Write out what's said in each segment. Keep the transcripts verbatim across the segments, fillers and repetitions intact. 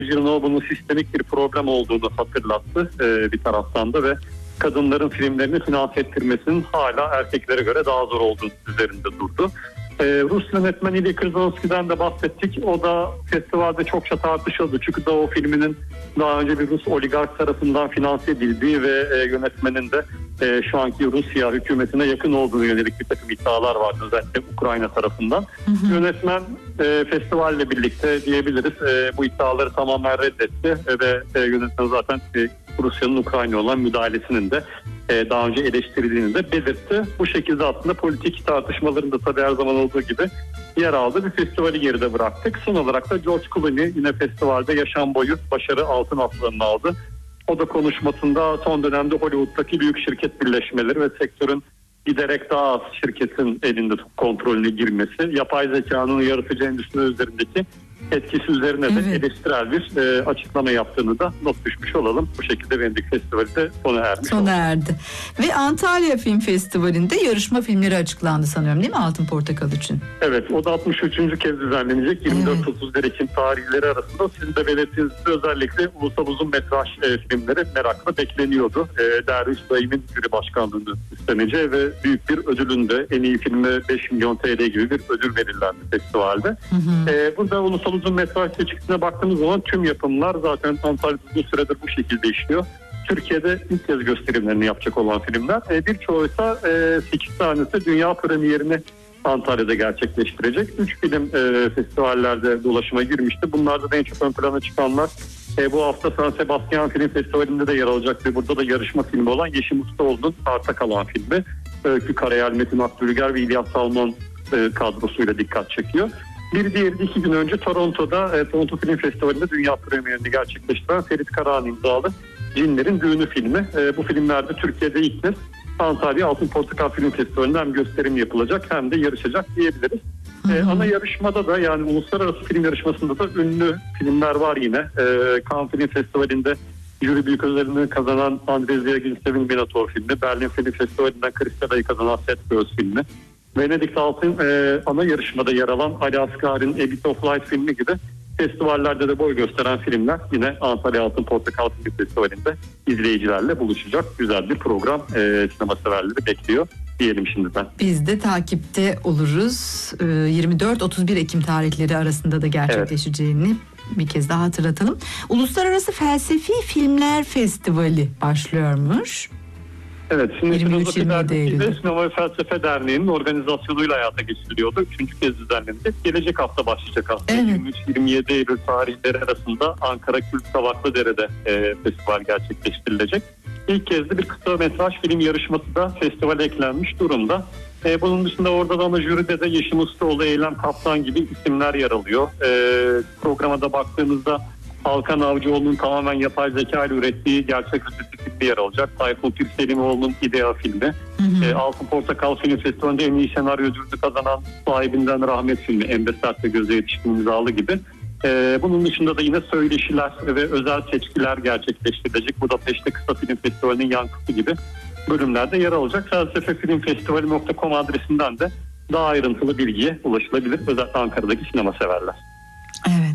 Yılın bunun sistemik bir problem olduğunu hatırlattı e, bir taraftan da ve kadınların filmlerini finanse ettirmesinin hala erkeklere göre daha zor olduğu üzerinde durdu. Ee, Rus yönetmen İlya Kırzanovski'den de bahsettik. O da festivalde çokça tartışıldı. Çünkü de o filminin daha önce bir Rus oligark tarafından finanse edildiği ve e, yönetmenin de e, şu anki Rusya hükümetine yakın olduğunu yönelik bir takım iddialar vardı. Özellikle Ukrayna tarafından. Hı hı. Yönetmen e, festivalle birlikte diyebiliriz e, bu iddiaları tamamen reddetti. E, ve e, yönetmen zaten e, Rusya'nın Ukrayna olan müdahalesinin de e, daha önce eleştirildiğini de belirtti. Bu şekilde aslında politik tartışmalarında tabii her zaman olduğu gibi yer aldı. Bir festivali geride bıraktık. Son olarak da George Clooney yine festivalde yaşam boyu başarı altın aslanını aldı. O da konuşmasında son dönemde Hollywood'daki büyük şirket birleşmeleri ve sektörün giderek daha az şirketin elinde kontrolüne girmesi, yapay zekanın yaratıcı endüstri üzerindeki etkisi üzerine de evet. eleştirel bir e, açıklama yaptığını da not düşmüş olalım. Bu şekilde Venedik Festivali de sona ermiş Sona oldu. erdi. Ve Antalya Film Festivali'nde yarışma filmleri açıklandı sanıyorum, değil mi Altın Portakal için? Evet, o da altmış üçüncü kez düzenlenecek. yirmi dört otuz bir Ekim tarihleri arasında sizin de belirttiğiniz özellikle ulusal uzun metraj e, filmleri merakla bekleniyordu. E, Derviş Daim'in jüri başkanlığını üstleneceği ve büyük bir ödülün de en iyi filme beş milyon T L gibi bir ödül verildi festivalde. Hı hı. E, burada ulusal uzun metraj seçkisine baktığımız zaman tüm yapımlar zaten Antalya'da uzun süredir bu şekilde işliyor. Türkiye'de ilk kez gösterimlerini yapacak olan filmler. E, birçoğu ise sekiz tanesi dünya premierini Antalya'da gerçekleştirecek. üç film e, festivallerde dolaşıma girmişti. Bunlarda da en çok ön plana çıkanlar e, bu hafta San Sebastian Film Festivali'nde de yer alacak ve burada da yarışma filmi olan Yeşim Ustaoğlu'nun Arta Kalan filmi. Öykü Karayel, Metin Akdülger ve İlyas Salman e, kadrosuyla dikkat çekiyor. Bir diğer iki gün önce Toronto'da e, Toronto Film Festivali'nde dünya premierini gerçekleştiren Ferit Karahan imzalı Cinlerin Düğünü filmi. E, bu filmlerde Türkiye'de ilk kez Antalya Altın Portakal Film Festivali'nde hem gösterim yapılacak hem de yarışacak diyebiliriz. Hı hı. E, ana yarışmada da yani uluslararası film yarışmasında da ünlü filmler var yine. E, Cannes Film Festivali'nde jüri büyük ödülünü kazanan Andrei Zvyagint'in Minotaur filmi, Berlin Film Festivali'nden Kristala'yı kazanan Set Girls filmi, Venedik'te altın e, ana yarışmada yer alan Ali Asgari'nin A Bit of Light filmi gibi festivallerde de boy gösteren filmler yine Antalya Altın Portakal Film Festivali'nde izleyicilerle buluşacak. Güzel bir program e, sinema severleri bekliyor diyelim şimdiden. Biz de takipte oluruz. E, yirmi dört otuz bir Ekim tarihleri arasında da gerçekleşeceğini evet. bir kez daha hatırlatalım. Uluslararası Felsefi Filmler Festivali başlıyormuş. Evet, şimdi Filozofi Derneği'nde Sinema ve Felsefe Derneği'nin organizasyonuyla hayata geçiriliyordu. Üçüncü kez düzenlenecek. Gelecek hafta başlayacak aslında. Evet. yirmi üç yirmi yedi Eylül tarihleri arasında Ankara Kült Kavaklıdere'de e, festival gerçekleştirilecek. İlk kez de bir kısa metraj film yarışması da festivale eklenmiş durumda. E, bunun dışında orada da ama jüride de Yeşim Ustaoğlu, Eylem Kaptan gibi isimler yer alıyor. E, programa da baktığımızda Hakan Avcıoğlu'nun tamamen yapay zeka ile ürettiği gerçek ötesi filmi yer alacak. Tayfun Pirselimoğlu'nun İdea filmi. Hı hı. E, Altın Portakal Film Festivali'nde en iyi senaryo ödülünü kazanan Sahibinden Rahmet filmi. Emre Sert ve Gözde Yetişkin imzalı gibi. E, bunun dışında da yine söyleşiler ve özel seçkiler gerçekleştirilecek. Budapeşte Kısa Film Festivali'nin yankısı gibi bölümlerde yer alacak. felsefefilmfestivali nokta com adresinden de daha ayrıntılı bilgiye ulaşılabilir. Özellikle Ankara'daki sinema severler. Evet.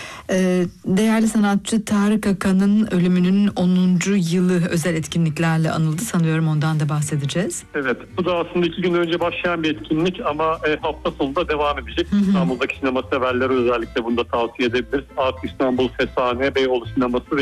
Değerli sanatçı Tarık Akan'ın ölümünün onuncu yılı özel etkinliklerle anıldı. Sanıyorum ondan da bahsedeceğiz. Evet, bu da aslında iki gün önce başlayan bir etkinlik ama hafta sonunda devam edecek. Hı hı. İstanbul'daki sinema severleri özellikle bunu da tavsiye edebiliriz. Art İstanbul, Fesane, Beyoğlu Sineması ve